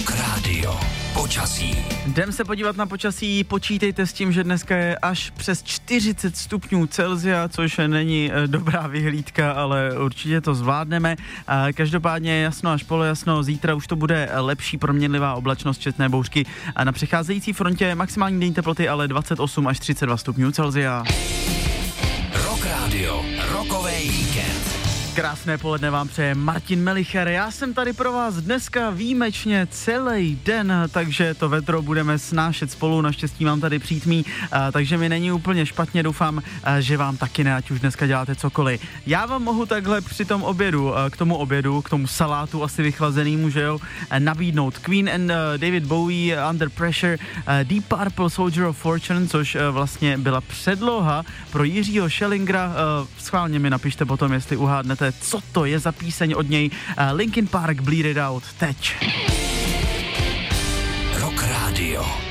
Rock Radio. Počasí. Jdem se podívat na počasí, počítejte s tím, že dneska je až přes 40 stupňů Celsia, což není dobrá vyhlídka, ale určitě to zvládneme. Každopádně jasno až polojasno, zítra už to bude lepší proměnlivá oblačnost, četné bouřky. A na přecházející frontě maximální denní teploty ale 28 až 32 stupňů Celsia. Rock Radio. Rockovej víkend. Krásné poledne vám přeje Martin Melicher. Já jsem tady pro vás dneska výjimečně celý den, takže to vedro budeme snášet spolu. Naštěstí mám tady přítmí, takže mi není úplně špatně. Doufám, že vám taky ne, ať už dneska děláte cokoliv. Já vám mohu takhle při tom obědu, k tomu salátu asi vychlazenýmu, že jo, nabídnout Queen and David Bowie, Under Pressure, Deep Purple, Soldier of Fortune, což vlastně byla předloha pro Jiřího Schellingera. Schválně mi napište potom, jestli uhádnete, co to je za píseň od něj. Linkin Park, Bleed It Out, teď. Rock Radio.